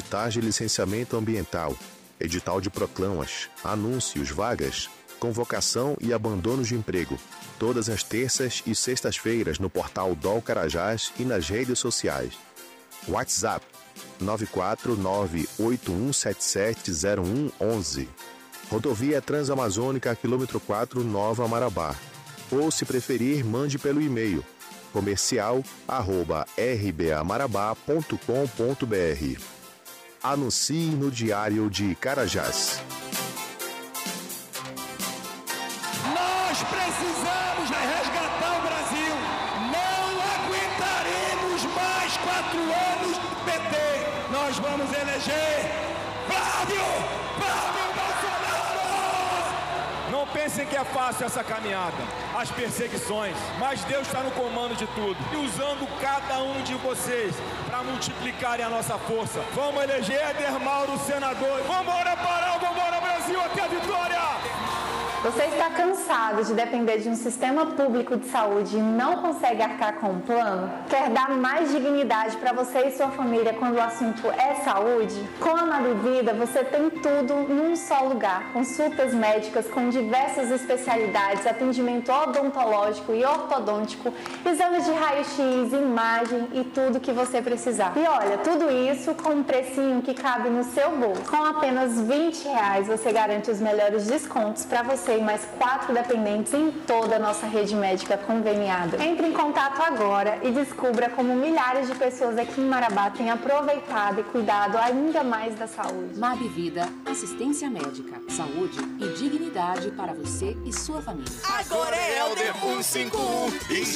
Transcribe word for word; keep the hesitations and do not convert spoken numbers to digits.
portais de licenciamento ambiental, edital de proclamas, anúncios, vagas, convocação e abandono de emprego. Todas as terças e sextas-feiras no portal D O L Carajás e nas redes sociais. WhatsApp nove quatro nove oito um sete sete zero um um um. Rodovia Transamazônica, quilômetro quatro, Nova Marabá. Ou, se preferir, mande pelo e-mail comercial arroba r b a marabá ponto com ponto b r. Anuncie no Diário de Carajás. Nós precisamos resgatar o Brasil. Não aguentaremos mais quatro anos do P T. Nós vamos eleger Flávio, Flávio Bolsonaro. Não pensem que é fácil essa caminhada, as perseguições, mas Deus está no comando de tudo e usando cada um de vocês para multiplicarem a nossa força. Vamos eleger Éder Mauro senador. Vamos embora, Pará, vamos embora, Brasil, até a vitória! Você está cansado de depender de um sistema público de saúde e não consegue arcar com um plano? Quer dar mais dignidade para você e sua família quando o assunto é saúde? Com a Mabivida você tem tudo num só lugar. Consultas médicas com diversas especialidades, atendimento odontológico e ortodôntico, exames de raio-x, imagem e tudo que você precisar. E olha, tudo isso com um precinho que cabe no seu bolso. Com apenas vinte reais você garante os melhores descontos para você e mais quatro dependentes em toda a nossa rede médica conveniada. Entre em contato agora e descubra como milhares de pessoas aqui em Marabá têm aproveitado e cuidado ainda mais da saúde. Mabivida, assistência médica, saúde e dignidade para você e sua família. Agora é Helder cento e cinquenta e um e